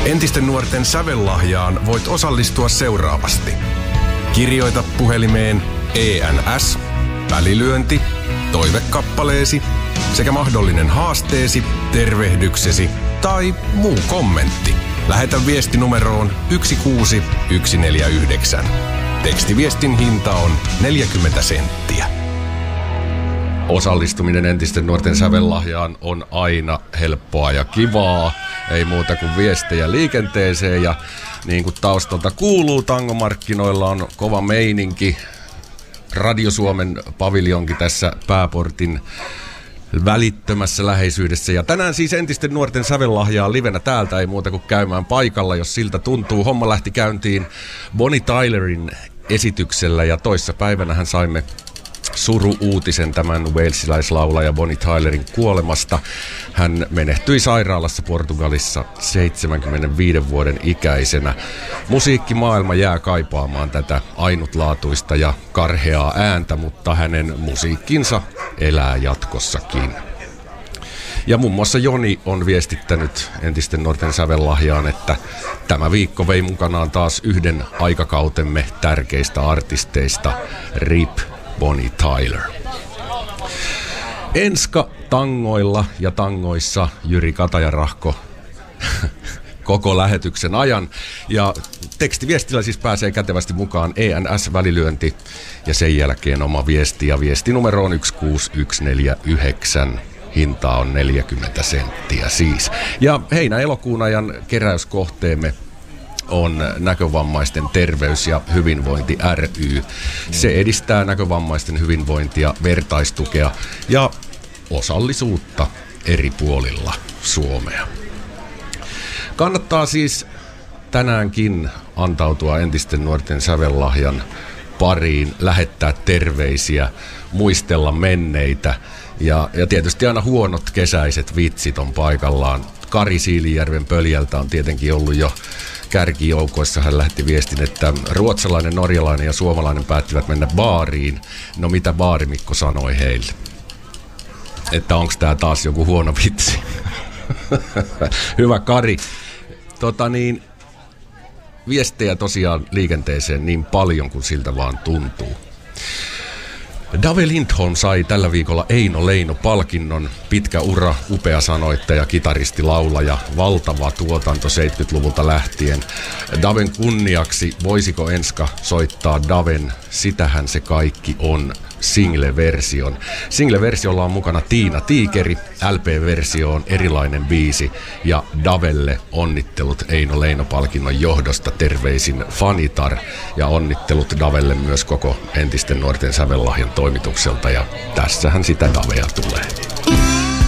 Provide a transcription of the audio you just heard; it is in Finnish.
Entisten nuorten sävellahjaan voit osallistua seuraavasti. Kirjoita puhelimeen ENS, välilyönti, toivekappaleesi sekä mahdollinen haasteesi, tervehdyksesi tai muu kommentti. Lähetä viesti numeroon 16149. Tekstiviestin hinta on 40 senttiä. Osallistuminen entisten nuorten sävellahjaan on aina helppoa ja kivaa. Ei muuta kuin viestejä liikenteeseen ja niin kuin taustalta kuuluu, tangomarkkinoilla on kova meininki. Radio Suomen paviljonki tässä pääportin välittömässä läheisyydessä. Ja tänään siis entisten nuorten sävellahjaa livenä täältä, ei muuta kuin käymään paikalla, jos siltä tuntuu. Homma lähti käyntiin Bonnie Tylerin esityksellä ja toissapäivänähän saimme suru-uutisen tämän walesilaislaulaja Bonnie Tylerin kuolemasta. Hän menehtyi sairaalassa Portugalissa 75 vuoden ikäisenä. Musiikkimaailma jää kaipaamaan tätä ainutlaatuista ja karheaa ääntä, mutta hänen musiikkinsa elää jatkossakin. Ja muun muassa Joni on viestittänyt entisten nuorten sävellahjaan, että tämä viikko vei mukanaan taas yhden aikakautemme tärkeistä artisteista, RIP Bonnie Tyler. Enska tangoilla ja tangoissa Jyri Katajarahko koko lähetyksen ajan. Ja tekstiviestillä siis pääsee kätevästi mukaan ENS-välilyönti ja sen jälkeen oma viesti. Ja viestinumero on 16149. Hinta on 40 senttiä siis. Ja heinä-elokuun ajan keräyskohteemme on Näkövammaisten terveys- ja hyvinvointi ry. Se edistää näkövammaisten hyvinvointia, vertaistukea ja osallisuutta eri puolilla Suomea. Kannattaa siis tänäänkin antautua entisten nuorten sävellahjan pariin, lähettää terveisiä, muistella menneitä ja tietysti aina huonot kesäiset vitsit on paikallaan. Kari Siilijärven Pöljältä on tietenkin ollut jo kärkijoukoissa. Hän lähti viestin, että ruotsalainen, norjalainen ja suomalainen päättivät mennä baariin. No mitä baarimikko sanoi heille? Että onks tää taas joku huono vitsi? Hyvä Kari. Viestejä tosiaan liikenteeseen niin paljon kuin siltä vaan tuntuu. Dave Lindholm sai tällä viikolla Eino Leino-palkinnon. Pitkä ura, upea sanoittaja, kitaristi, laulaja, valtava tuotanto 70-luvulta lähtien. Daven kunniaksi voisiko Enska soittaa Daven Sitähän se kaikki on single-version. Single-versiolla on mukana Tiina Tiikeri, LP-versio on erilainen biisi ja Davelle onnittelut Eino Leino-palkinnon johdosta, terveisin Fanitar, ja onnittelut Davelle myös koko entisten nuorten sävellahjan toimitukselta ja tässähän sitä Davea tulee.